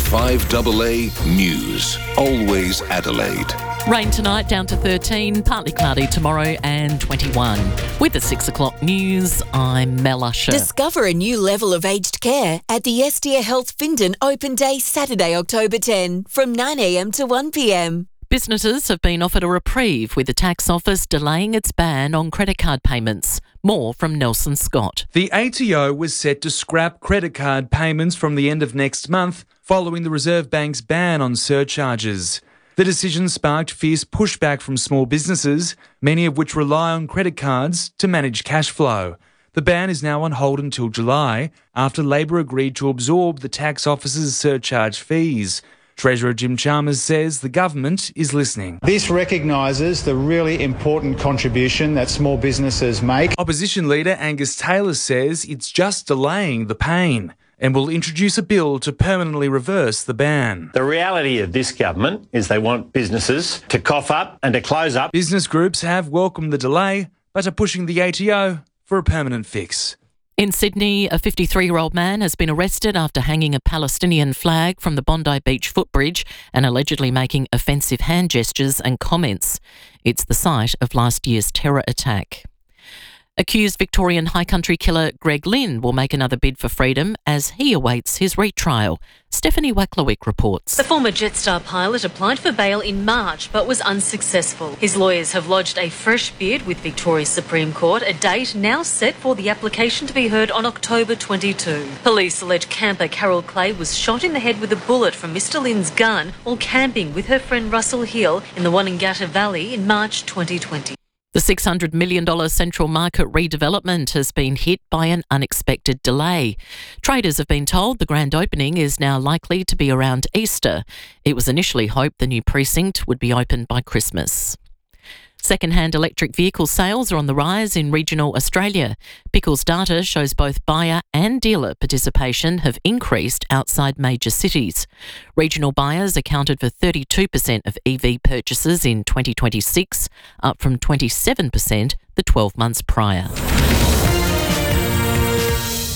5AA News. Always Adelaide. Rain tonight down to 13, partly cloudy tomorrow and 21. With the 6 o'clock news, I'm Mel Usher. Discover a new level of aged care at the Estia Health Findon Open Day Saturday, October 10 from 9am to 1pm. Businesses have been offered a reprieve with the tax office delaying its ban on credit card payments. More from Nelson Scott. The ATO was set to scrap credit card payments from the end of next month following the Reserve Bank's ban on surcharges. The decision sparked fierce pushback from small businesses, many of which rely on credit cards to manage cash flow. The ban is now on hold until July, after Labor agreed to absorb the tax office's surcharge fees. Treasurer Jim Chalmers says the government is listening. This recognises the really important contribution that small businesses make. Opposition leader Angus Taylor says it's just delaying the pain and will introduce a bill to permanently reverse the ban. The reality of this government is they want businesses to cough up and to close up. Business groups have welcomed the delay, but are pushing the ATO for a permanent fix. In Sydney, a 53-year-old man has been arrested after hanging a Palestinian flag from the Bondi Beach footbridge and allegedly making offensive hand gestures and comments. It's the site of last year's terror attack. Accused Victorian High Country killer Greg Lynn will make another bid for freedom as he awaits his retrial. Stephanie Wacklewick reports. The former Jetstar pilot applied for bail in March but was unsuccessful. His lawyers have lodged a fresh bid with Victoria's Supreme Court, a date now set for the application to be heard on October 22. Police allege camper Carol Clay was shot in the head with a bullet from Mr Lynn's gun while camping with her friend Russell Hill in the Wanangata Valley in March 2020. The $600 million Central Market redevelopment has been hit by an unexpected delay. Traders have been told the grand opening is now likely to be around Easter. It was initially hoped the new precinct would be open by Christmas. Second-hand electric vehicle sales are on the rise in regional Australia. Pickles data shows both buyer and dealer participation have increased outside major cities. Regional buyers accounted for 32% of EV purchases in 2026, up from 27% the 12 months prior.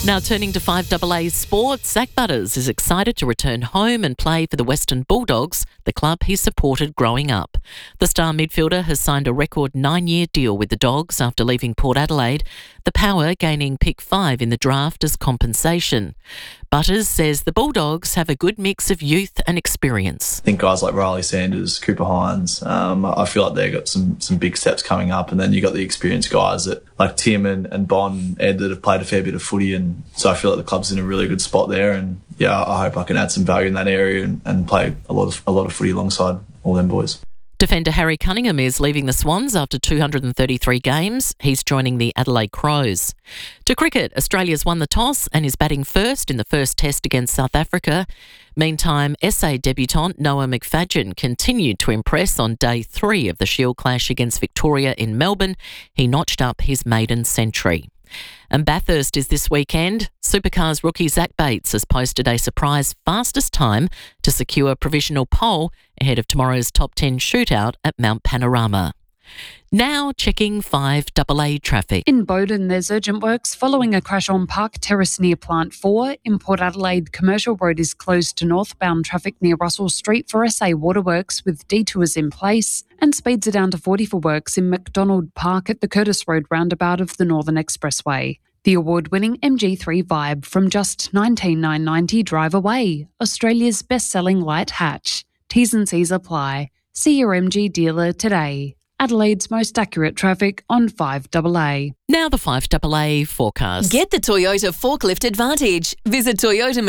Now turning to 5AA sports, Zach Butters is excited to return home and play for the Western Bulldogs, the club he supported growing up. The star midfielder has signed a record 9-year deal with the Dogs after leaving Port Adelaide, the Power gaining pick 5 in the draft as compensation. Butters says the Bulldogs have a good mix of youth and experience. I think guys like Riley Sanders, Cooper Hines, I feel like they've got some big steps coming up, and then you got the experienced guys that like Tim and Bon and Ed that have played a fair bit of footy, and so I feel like the club's in a really good spot there, and yeah, I hope I can add some value in that area and play a lot of footy alongside all them boys. Defender Harry Cunningham is leaving the Swans after 233 games. He's joining the Adelaide Crows. To cricket, Australia's won the toss and is batting first in the first test against South Africa. Meantime, SA debutant Noah McFadden continued to impress on day 3 of the Shield clash against Victoria in Melbourne. He notched up his maiden century. And Bathurst is this weekend. Supercars rookie Zach Bates has posted a surprise fastest time to secure provisional pole ahead of tomorrow's top 10 shootout at Mount Panorama. Now checking 5AA traffic. In Bowden, there's urgent works following a crash on Park Terrace near Plant 4. In Port Adelaide, Commercial Road is closed to northbound traffic near Russell Street for SA Waterworks with detours in place, and speeds are down to 40 for works in McDonald Park at the Curtis Road roundabout of the Northern Expressway. The award-winning MG3 Vibe from just $19,990 drive away. Australia's best-selling light hatch. T's and C's apply. See your MG dealer today. Adelaide's most accurate traffic on 5AA. Now the 5AA forecast. Get the Toyota Forklift Advantage. Visit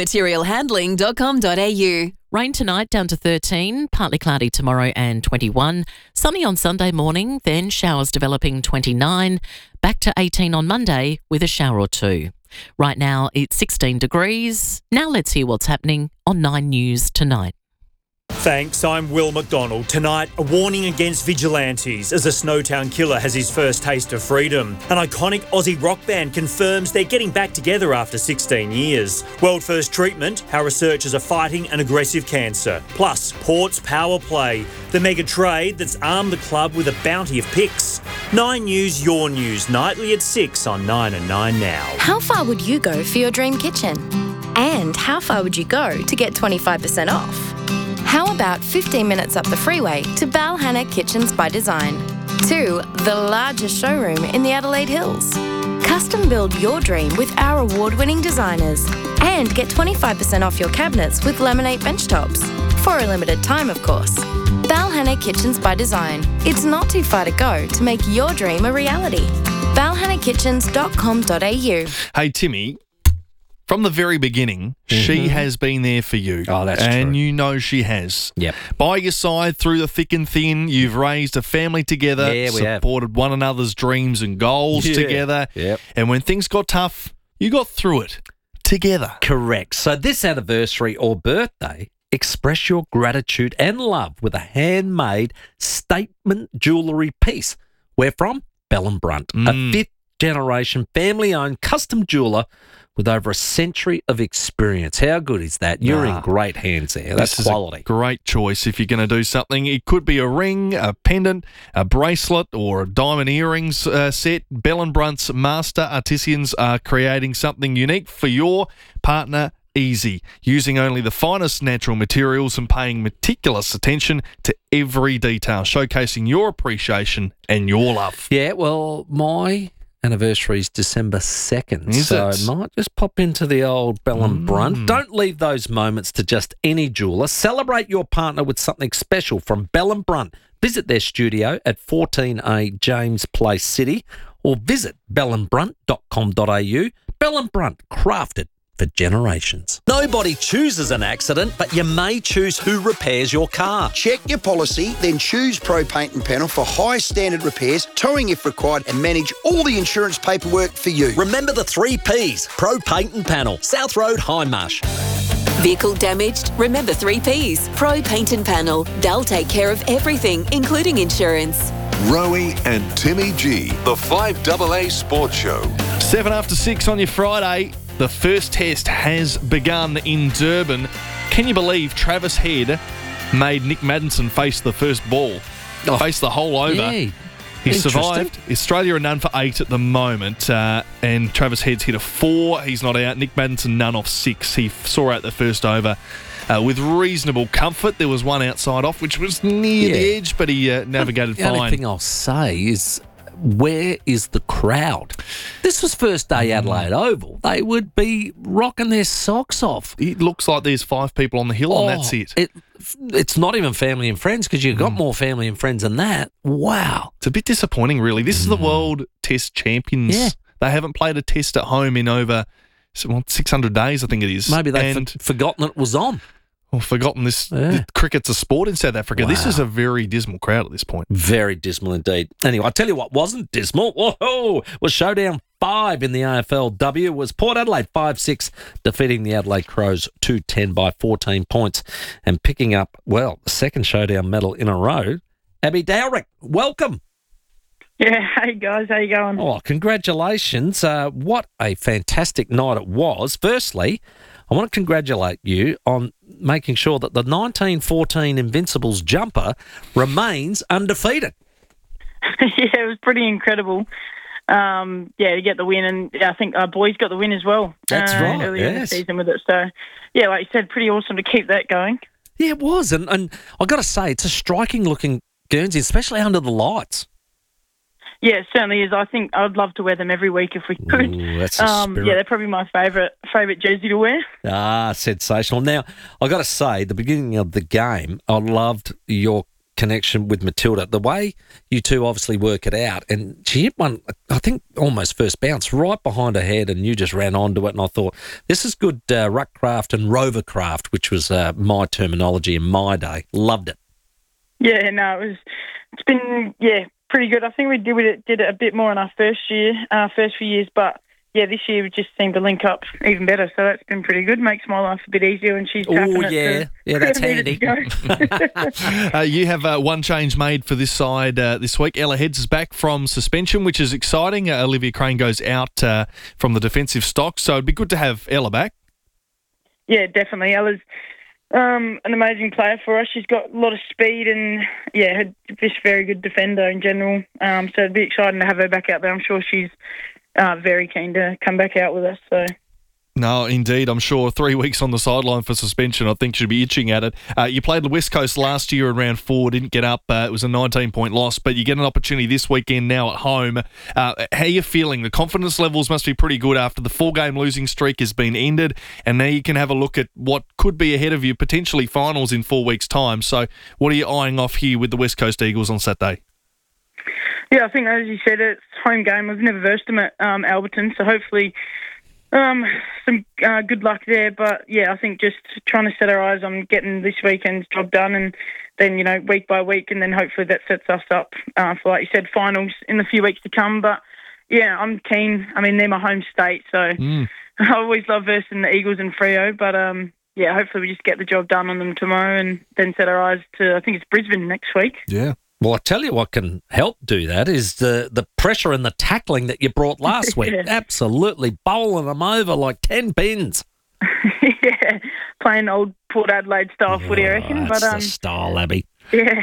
toyotamaterialhandling.com.au. Rain tonight down to 13, partly cloudy tomorrow and 21. Sunny on Sunday morning, then showers developing 29. Back to 18 on Monday with a shower or two. Right now it's 16 degrees. Now let's hear what's happening on 9 News tonight. Thanks, I'm Will McDonald. Tonight, a warning against vigilantes as a Snowtown killer has his first taste of freedom. An iconic Aussie rock band confirms they're getting back together after 16 years. World First Treatment, how researchers are fighting an aggressive cancer. Plus, Port's Power Play, the mega trade that's armed the club with a bounty of picks. 9 News, your news, nightly at 6 on 9 and 9 now. How far would you go for your dream kitchen? And how far would you go to get 25% off? How about 15 minutes up the freeway to Balhanna Kitchens by Design? 2, the largest showroom in the Adelaide Hills. Custom build your dream with our award-winning designers. And get 25% off your cabinets with laminate bench tops. For a limited time, of course. Balhanna Kitchens by Design. It's not too far to go to make your dream a reality. balhannakitchens.com.au. Hey, Timmy. From the very beginning, she has been there for you. Oh, that's true. And you know she has. Yep. By your side through the thick and thin, you've raised a family together, Yeah, we have. supported one another's dreams and goals together. Yep. And when things got tough, you got through it together. Correct. So this anniversary or birthday, express your gratitude and love with a handmade statement jewellery piece. Where from? Bell and Brunt, a 5th-generation family-owned custom jeweller with over a century of experience. How good is that? You're in great hands there. That's This quality. is a great choice if you're going to do something. It could be a ring, a pendant, a bracelet, or a diamond earrings set. Bell and Brunt's master artisans are creating something unique for your partner. Easy, using only the finest natural materials and paying meticulous attention to every detail, showcasing your appreciation and your love. Yeah, well, my anniversary is December 2nd, Is so it? I might just pop into the old Bell and Brunt. Don't leave those moments to just any jeweller. Celebrate your partner with something special from Bell and Brunt. Visit their studio at 14A James Place City or visit bellandbrunt.com.au. Bell and Brunt, crafted for generations. Nobody chooses an accident, but you may choose who repairs your car. Check your policy, then choose Pro Paint and Panel for high standard repairs, towing if required, and manage all the insurance paperwork for you. Remember the 3 Ps. Pro Paint and Panel, South Road, Hindmarsh. Vehicle damaged? Remember 3 Ps. Pro Paint and Panel. They'll take care of everything, including insurance. Rowie and Timmy G, the 5AA Sports Show. 7 after 6 on your Friday. The first test has begun in Durban. Can you believe Travis Head made Nick Maddinson face the first ball? Face the hole over. Yeah, He survived. Australia are none for 8 at the moment, and Travis Head's hit a 4. He's not out. Nick Maddinson none off 6. He saw out the first over with reasonable comfort. There was one outside off, which was near the edge, but he navigated fine. The only thing I'll say is, where is the crowd? This was first day Adelaide Oval. They would be rocking their socks off. It looks like there's 5 people on the hill, and that's it. It's not even family and friends, because you've got more family and friends than that. Wow. It's a bit disappointing, really. This is the World Test Champions. Yeah. They haven't played a test at home in over 600 days, I think it is. Maybe they've forgotten it was on. Well, forgotten this. Cricket's a sport in South Africa. Wow. This is a very dismal crowd at this point. Very dismal indeed. Anyway, I'll tell you what wasn't dismal. Whoa, was Showdown 5 in the AFLW. Was Port Adelaide 5-6, defeating the Adelaide Crows 2-10 by 14 points and picking up, well, the second Showdown medal in a row. Abby Dowrick, welcome. Yeah, hey guys, how you going? Oh, congratulations. What a fantastic night it was. Firstly, I want to congratulate you on making sure that the 1914 Invincibles jumper remains undefeated. Yeah, it was pretty incredible. To get the win, and I think our boys got the win as well. That's right, earlier in the season with it. So, yeah, like you said, pretty awesome to keep that going. Yeah, it was, and I've got to say, it's a striking-looking Guernsey, especially under the lights. Yeah, it certainly is. I think I'd love to wear them every week if we could. Ooh, that's a spirit. Yeah, they're probably my favourite jersey to wear. Ah, sensational. Now, I've got to say, the beginning of the game, I loved your connection with Matilda. The way you two obviously work it out, and she hit one, I think, almost first bounce right behind her head, and you just ran onto it, and I thought, this is good ruckcraft and rovercraft, which was my terminology in my day. Loved it. Yeah, no, it's been, pretty good. I think we did it a bit more in our first few years, but yeah, this year we just seemed to link up even better. So that's been pretty good. Makes my life a bit easier when she's tapping it. Yeah, that's handy. You have one change made for this side this week. Ella Heads is back from suspension, which is exciting. Olivia Crane goes out from the defensive stock, so it'd be good to have Ella back. Yeah, definitely. Ella's an amazing player for us. She's got a lot of speed and, just very good defender in general. So it'd be exciting to have her back out there. I'm sure she's very keen to come back out with us. So. No, indeed. I'm sure 3 weeks on the sideline for suspension, I think she'll be itching at it. You played the West Coast last year in round 4, didn't get up. It was a 19-point loss, but you get an opportunity this weekend now at home. How are you feeling? The confidence levels must be pretty good after the 4-game losing streak has been ended, and now you can have a look at what could be ahead of you, potentially finals in 4 weeks' time. So what are you eyeing off here with the West Coast Eagles on Saturday? Yeah, I think, as you said, it's home game. We've never versed them at Alberton, so hopefully some good luck there. But, yeah, I think just trying to set our eyes on getting this weekend's job done and then, week by week, and then hopefully that sets us up for, like you said, finals in the few weeks to come. But, yeah, I'm keen. I mean, they're my home state, so I always love versing the Eagles and Freo. But, hopefully we just get the job done on them tomorrow and then set our eyes to, I think it's Brisbane next week. Yeah. Well, I tell you what can help do that is the pressure and the tackling that you brought last week. Absolutely bowling them over like 10 pins. Yeah, playing old Port Adelaide style footy, I reckon. That's the style, Abby. Yeah.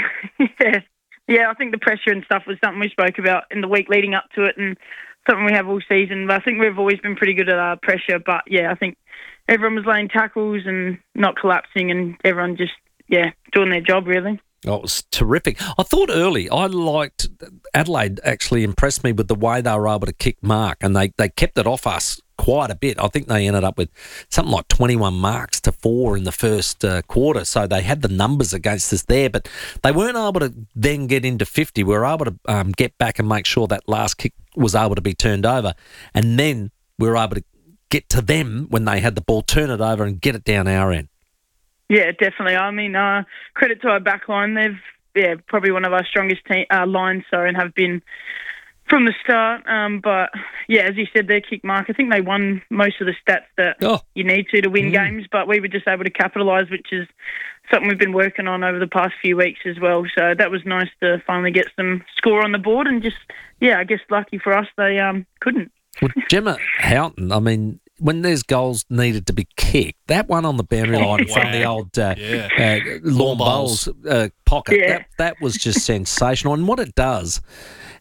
Yeah, I think the pressure and stuff was something we spoke about in the week leading up to it and something we have all season. But I think we've always been pretty good at our pressure. But, yeah, I think everyone was laying tackles and not collapsing and everyone just, doing their job, really. Oh, it was terrific. I thought early, I liked Adelaide actually impressed me with the way they were able to kick mark, and they kept it off us quite a bit. I think they ended up with something like 21 marks to 4 in the first quarter, so they had the numbers against us there, but they weren't able to then get into 50. We were able to get back and make sure that last kick was able to be turned over, and then we were able to get to them when they had the ball, turn it over and get it down our end. Yeah, definitely. I mean, credit to our back line. They've, probably one of our strongest lines, and have been from the start. But, as you said, their kick mark, I think they won most of the stats that you need to win games, but we were just able to capitalise, which is something we've been working on over the past few weeks as well. So that was nice to finally get some score on the board and just, I guess lucky for us, they couldn't. Well, Gemma Houghton, I mean, when there's goals needed to be kicked, that one on the boundary line from the old Lawn Bowls pocket, that was just sensational. And what it does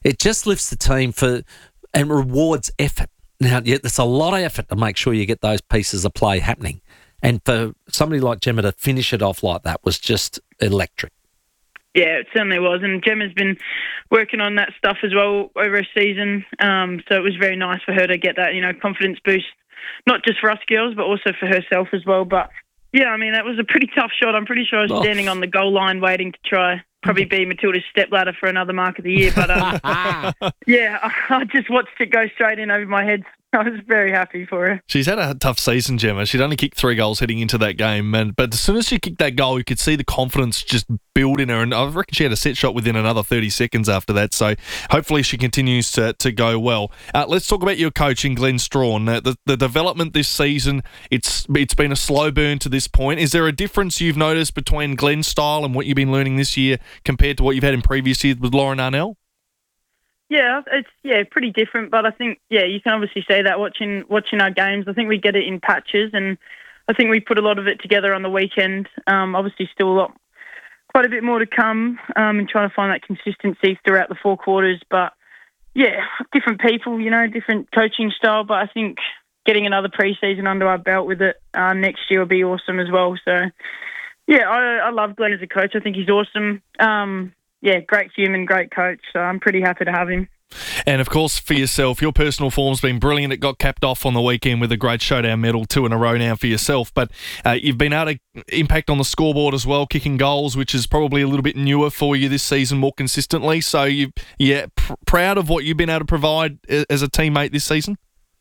it just lifts the team and rewards effort. Now, there's a lot of effort to make sure you get those pieces of play happening. And for somebody like Gemma to finish it off like that was just electric. Yeah, it certainly was. And Gemma's been working on that stuff as well over a season. So it was very nice for her to get that, confidence boost, not just for us girls, but also for herself as well. But, yeah, I mean, that was a pretty tough shot. I'm pretty sure I was standing on the goal line waiting to try probably be Matilda's stepladder for another mark of the year. But, yeah, I just watched it go straight in over my head. I was very happy for her. She's had a tough season, Gemma. She'd only kicked 3 goals heading into that game, but as soon as she kicked that goal, you could see the confidence just build in her, and I reckon she had a set shot within another 30 seconds after that, so hopefully she continues to go well. Let's talk about your coaching, Glenn Strawn. The development this season, it's been a slow burn to this point. Is there a difference you've noticed between Glenn's style and what you've been learning this year compared to what you've had in previous years with Lauren Arnell? Yeah, it's pretty different, but I think you can obviously say that watching our games. I think we get it in patches, and I think we put a lot of it together on the weekend. Obviously, still quite a bit more to come, and trying to find that consistency throughout the 4 quarters. But yeah, different people, different coaching style. But I think getting another pre-season under our belt with it next year will be awesome as well. So yeah, I love Glenn as a coach. I think he's awesome. Great human, great coach. So I'm pretty happy to have him. And, of course, for yourself, your personal form's been brilliant. It got capped off on the weekend with a great showdown medal, 2 in a row now for yourself. But you've been able to impact on the scoreboard as well, kicking goals, which is probably a little bit newer for you this season more consistently. So, proud of what you've been able to provide as a teammate this season?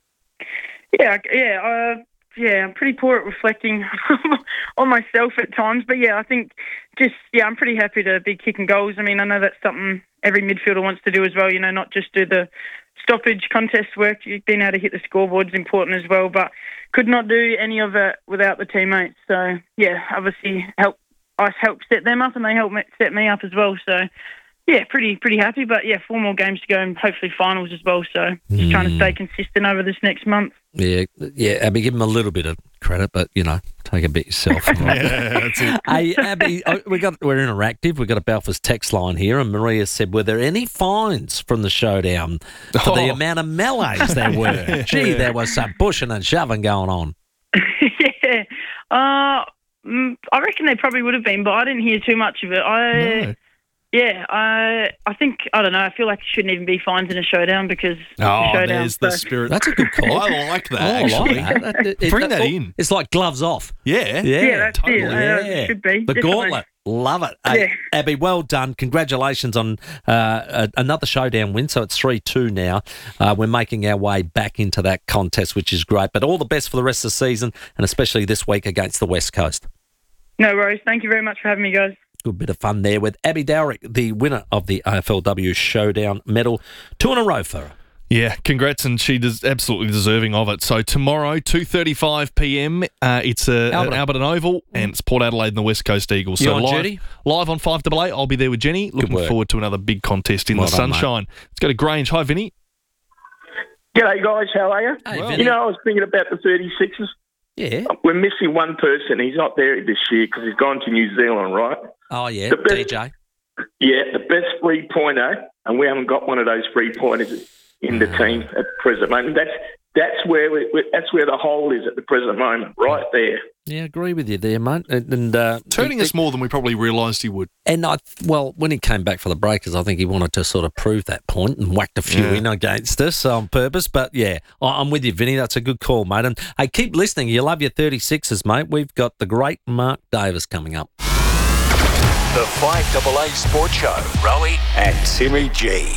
I'm pretty poor at reflecting on myself at times. But, I think I'm pretty happy to be kicking goals. I mean, I know that's something every midfielder wants to do as well, not just do the stoppage contest work. Being able to hit the scoreboard is important as well, but could not do any of it without the teammates. So, obviously I helped set them up and they helped set me up as well. So, pretty happy. But, 4 more games to go and hopefully finals as well. So, just trying to stay consistent over this next month. Yeah, Abby, give him a little bit of credit, but, take a bit yourself. That's it. Hey, Abby, we're interactive. We've got a Belfast text line here, and Maria said, were there any fines from the showdown for the amount of melees there were? Gee, there was some pushing and shoving going on. I reckon there probably would have been, but I didn't hear too much of it. I think, I don't know, I feel like it shouldn't even be fines in a showdown because it's a showdown. There's the spirit. That's a good call. I like that, actually. I like that. Bring that in. It's like gloves off. That's totally. it should be. The definitely. gauntlet. Love it. Hey, Abby, well done. Congratulations on another showdown win. So it's 3-2 now. We're making our way back into that contest, which is great. But all the best for the rest of the season, and especially this week against the West Coast. No worries. Thank you very much for having me, guys. Good bit of fun there with Abby Dowrick, the winner of the AFLW Showdown medal. 2 in a row for her. Yeah, congrats, and she is absolutely deserving of it. So tomorrow, 2:35 p.m, it's Alberton Oval, and it's Port Adelaide and the West Coast Eagles. You so on live, duty? Live on 5AA, I'll be there with Jenny. Looking forward to another big contest in the sunshine. Let's go to Grange. Hi, Vinny. G'day, guys. How are you? Hey, I was thinking about the 36ers. Yeah. We're missing one person. He's not there this year because he's gone to New Zealand, right? Oh, yeah, DJ. Yeah, the best three-pointer, and we haven't got one of those three-pointers in the team at the present moment. That's where the hole is at the present moment, right there. Yeah, I agree with you there, mate. And turning us more than we probably realised he would. And when he came back for the Breakers, I think he wanted to sort of prove that point and whacked a few in against us on purpose. But yeah, I'm with you, Vinny. That's a good call, mate. And hey, keep listening. You love your 36ers, mate. We've got the great Mark Davis coming up. The 5AA Sports Show, Rowie and Timmy G.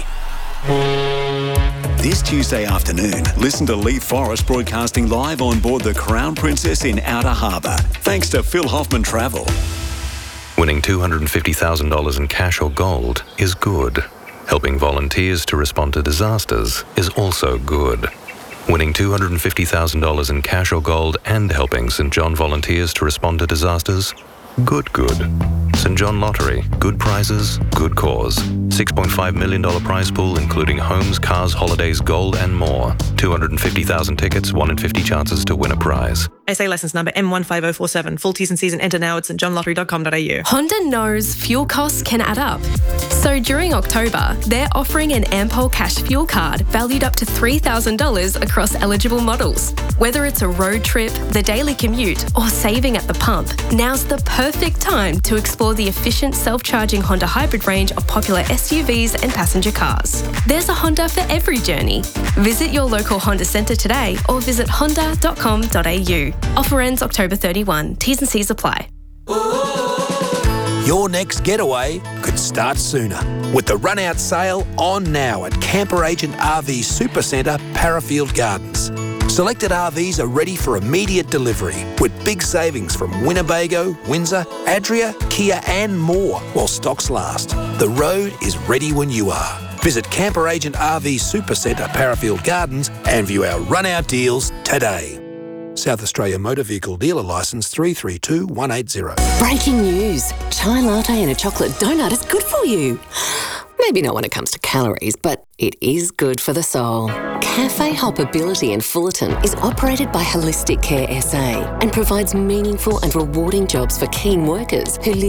This Tuesday afternoon, listen to Leith Forrest broadcasting live on board the Crown Princess in Outer Harbour, thanks to Phil Hoffman Travel. Winning $250,000 in cash or gold is good. Helping volunteers to respond to disasters is also good. Winning $250,000 in cash or gold and helping St John volunteers to respond to disasters? Good. St John Lottery. Good prizes, good cause. $6.5 million prize pool including homes, cars, holidays, gold and more. 250,000 tickets, 1 in 50 chances to win a prize. SA licence number M15047. Full T's and C's and enter now at stjohnlottery.com.au. Honda knows fuel costs can add up. So during October, they're offering an Ampol Cash Fuel Card valued up to $3,000 across eligible models. Whether it's a road trip, the daily commute, or saving at the pump, now's the perfect time to explore the efficient self-charging Honda hybrid range of popular SUVs and passenger cars. There's a Honda for every journey. Visit your local Honda centre today or visit honda.com.au. Offer ends October 31. T's and C's apply. Your next getaway could start sooner with the run-out sale on now at Camper Agent RV Supercentre, Parafield Gardens. Selected RVs are ready for immediate delivery with big savings from Winnebago, Windsor, Adria, Kia and more while stocks last. The road is ready when you are. Visit Camper Agent RV Supercentre, Parafield Gardens and view our run-out deals today. South Australia Motor Vehicle Dealer Licence 332180. Breaking news. Chai latte and a chocolate donut is good for you. Maybe not when it comes to calories, but it is good for the soul. Cafe Hoppability in Fullerton is operated by Holistic Care SA and provides meaningful and rewarding jobs for keen workers who live